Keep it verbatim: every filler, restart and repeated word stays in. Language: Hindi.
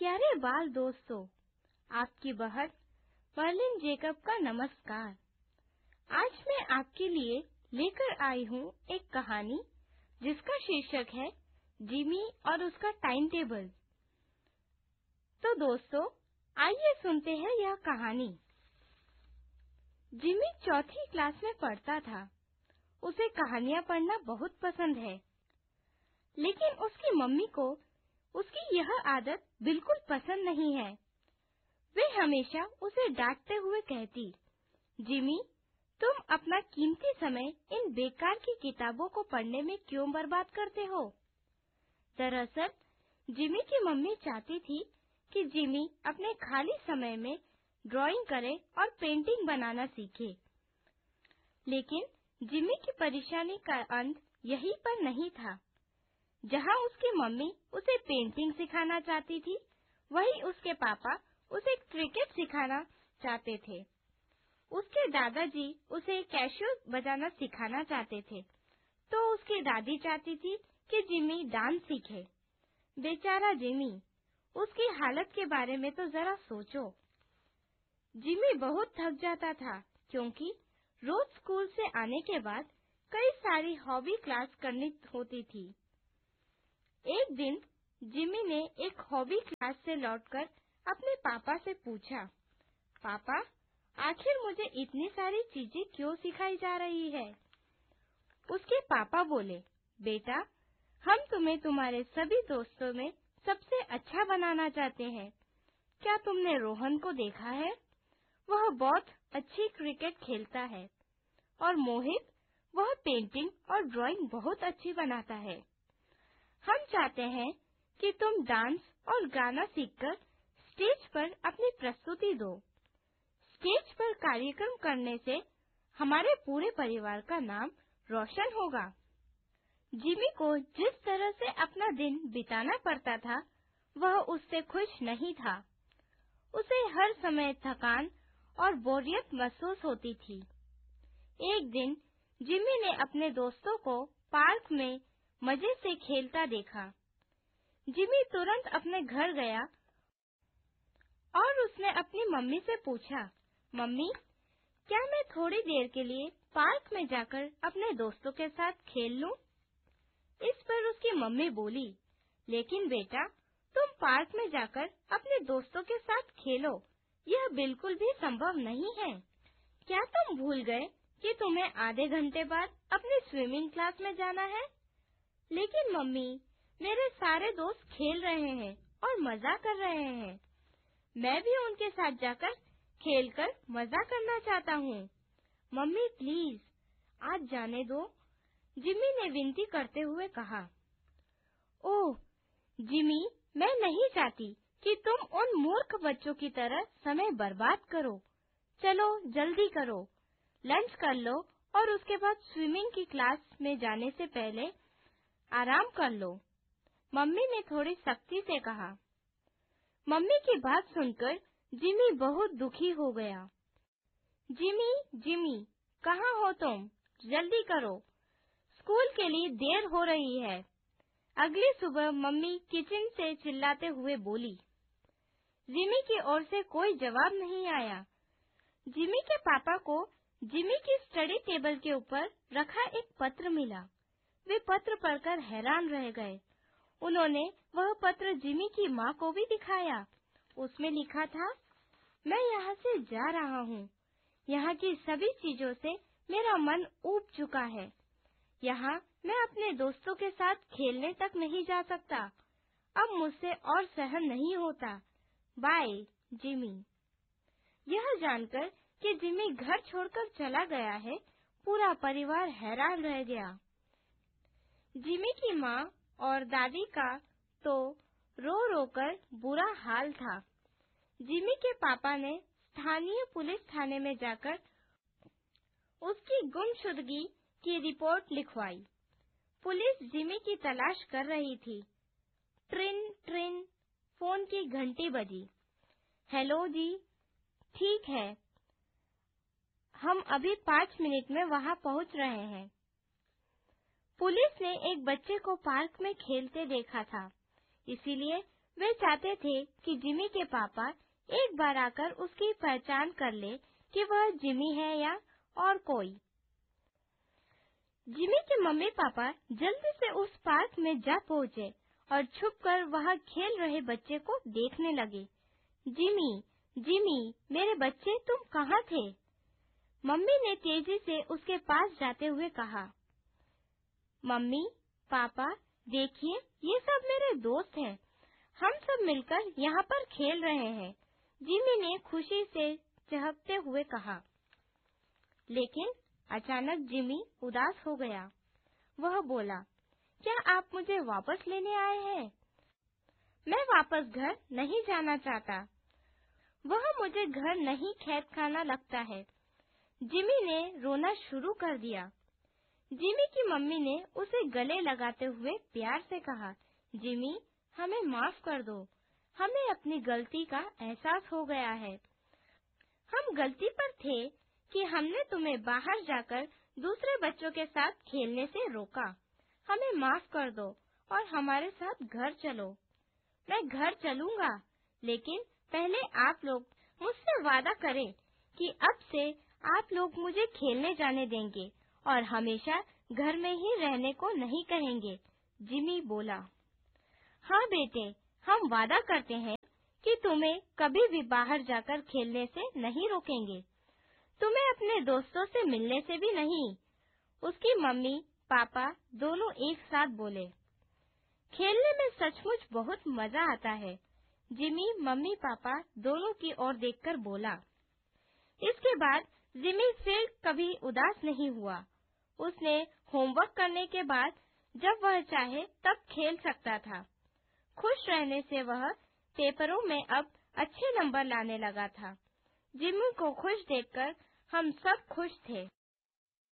प्यारे बाल दोस्तों, आपकी बहन मर्लिन जेकब का नमस्कार। आज मैं आपके लिए लेकर आई हूँ एक कहानी जिसका शीर्षक है जिमी और उसका टाइम टेबल। तो दोस्तों, आइए सुनते हैं यह कहानी। जिमी चौथी क्लास में पढ़ता था। उसे कहानियाँ पढ़ना बहुत पसंद है, लेकिन उसकी मम्मी को उसकी यह आदत बिल्कुल पसंद नहीं है। वे हमेशा उसे डांटते हुए कहती, जिमी, तुम अपना कीमती समय इन बेकार की किताबों को पढ़ने में क्यों बर्बाद करते हो? दरअसल, जिमी की मम्मी चाहती थी कि जिमी अपने खाली समय में ड्राइंग करे और पेंटिंग बनाना सीखे। लेकिन जिमी की परेशानी का अंत यहीं पर नहीं था। जहाँ उसकी मम्मी उसे पेंटिंग सिखाना चाहती थी, वहीं उसके पापा उसे क्रिकेट सिखाना चाहते थे। उसके दादाजी उसे कैशियो बजाना सिखाना चाहते थे, तो उसकी दादी चाहती थी कि जिमी डांस सीखे। बेचारा जिमी, उसकी हालत के बारे में तो जरा सोचो। जिमी बहुत थक जाता था, क्योंकि रोज स्कूल से आने के बाद कई सारी हॉबी क्लास करनी होती थी। एक दिन जिमी ने एक हॉबी क्लास से लौटकर अपने पापा से पूछा, पापा, आखिर मुझे इतनी सारी चीजें क्यों सिखाई जा रही है? उसके पापा बोले, बेटा, हम तुम्हें तुम्हारे सभी दोस्तों में सबसे अच्छा बनाना चाहते हैं। क्या तुमने रोहन को देखा है? वह बहुत अच्छी क्रिकेट खेलता है। और मोहित, वह पेंटिंग और ड्राइंग बहुत अच्छी बनाता है। हम चाहते हैं कि तुम डांस और गाना सीखकर स्टेज पर अपनी प्रस्तुति दो। स्टेज पर कार्यक्रम करने से हमारे पूरे परिवार का नाम रोशन होगा। जिमी को जिस तरह से अपना दिन बिताना पड़ता था, वह उससे खुश नहीं था। उसे हर समय थकान और बोरियत महसूस होती थी। एक दिन जिमी ने अपने दोस्तों को पार्क में मजे से खेलता देखा। जिमी तुरंत अपने घर गया और उसने अपनी मम्मी से पूछा, मम्मी, क्या मैं थोड़ी देर के लिए पार्क में जाकर अपने दोस्तों के साथ खेल लूं? इस पर उसकी मम्मी बोली, लेकिन बेटा, तुम पार्क में जाकर अपने दोस्तों के साथ खेलो, यह बिल्कुल भी संभव नहीं है। क्या तुम भूल गए कि तुम्हें आधे घंटे बाद अपनी स्विमिंग क्लास में जाना है? लेकिन मम्मी, मेरे सारे दोस्त खेल रहे हैं और मजा कर रहे हैं। मैं भी उनके साथ जाकर खेलकर मजा करना चाहता हूँ। मम्मी, प्लीज आज जाने दो, जिमी ने विनती करते हुए कहा। ओह जिमी, मैं नहीं चाहती कि तुम उन मूर्ख बच्चों की तरह समय बर्बाद करो। चलो जल्दी करो, लंच कर लो और उसके बाद स्विमिंग की क्लास में जाने से पहले आराम कर लो, मम्मी ने थोड़ी सख्ती से कहा। मम्मी की बात सुनकर जिमी बहुत दुखी हो गया। जिमी, जिमी, कहाँ हो तुम? जल्दी करो, स्कूल के लिए देर हो रही है। अगली सुबह मम्मी किचन से चिल्लाते हुए बोली। जिमी की ओर से कोई जवाब नहीं आया। जिमी के पापा को जिमी की स्टडी टेबल के ऊपर रखा एक पत्र मिला। वे पत्र पढ़कर हैरान रह गए। उन्होंने वह पत्र जिमी की माँ को भी दिखाया। उसमें लिखा था, मैं यहाँ से जा रहा हूँ। यहाँ की सभी चीजों से मेरा मन ऊब चुका है। यहाँ मैं अपने दोस्तों के साथ खेलने तक नहीं जा सकता। अब मुझसे और सहन नहीं होता। Bye, Jimmy. यह जानकर कि जिमी घर छोड़कर चला गया है, पूरा परिवार हैरान रह गया। जिमी की माँ और दादी का तो रो रो कर बुरा हाल था। जिमी के पापा ने स्थानीय पुलिस थाने में जाकर उसकी गुमशुदगी की रिपोर्ट लिखवाई। पुलिस जिमी की तलाश कर रही थी। ट्रिन ट्रिन, फोन की घंटी बजी। हेलो जी, ठीक है, हम अभी पाँच मिनट में वहाँ पहुँच रहे हैं। पुलिस ने एक बच्चे को पार्क में खेलते देखा था, इसीलिए वे चाहते थे कि जिमी के पापा एक बार आकर उसकी पहचान कर ले कि वह जिमी है या और कोई। जिमी के मम्मी पापा जल्दी से उस पार्क में जा पहुँचे और छुपकर वहाँ खेल रहे बच्चे को देखने लगे। जिमी, जिमी, मेरे बच्चे, तुम कहाँ थे? मम्मी ने तेजी से उसके पास जाते हुए कहा। मम्मी, पापा, देखिए, ये सब मेरे दोस्त हैं। हम सब मिलकर यहाँ पर खेल रहे हैं, जिमी ने खुशी से चहकते हुए कहा। लेकिन अचानक जिमी उदास हो गया। वह बोला, क्या आप मुझे वापस लेने आए हैं? मैं वापस घर नहीं जाना चाहता। वह मुझे घर नहीं खेत खाना लगता है। जिमी ने रोना शुरू कर दिया। जिमी की मम्मी ने उसे गले लगाते हुए प्यार से कहा, जिमी, हमें माफ कर दो। हमें अपनी गलती का एहसास हो गया है। हम गलती पर थे कि हमने तुम्हें बाहर जाकर दूसरे बच्चों के साथ खेलने से रोका। हमें माफ कर दो और हमारे साथ घर चलो। मैं घर चलूंगा, लेकिन पहले आप लोग मुझसे वादा करें कि अब से आप लोग मुझे खेलने जाने देंगे और हमेशा घर में ही रहने को नहीं कहेंगे। जिमी बोला। हाँ बेटे, हम वादा करते हैं कि तुम्हें कभी भी बाहर जाकर खेलने से नहीं रोकेंगे। तुम्हें अपने दोस्तों से मिलने से भी नहीं। उसकी मम्मी पापा दोनों एक साथ बोले। खेलने में सचमुच बहुत मजा आता है। जिमी मम्मी पापा दोनों की ओर देखकर बोला। इसके बाद जिमी फिर कभी उदास नहीं हुआ। उसने होमवर्क करने के बाद जब वह चाहे तब खेल सकता था। खुश रहने से वह पेपरों में अब अच्छे नंबर लाने लगा था। जिमी को खुश देखकर हम सब खुश थे।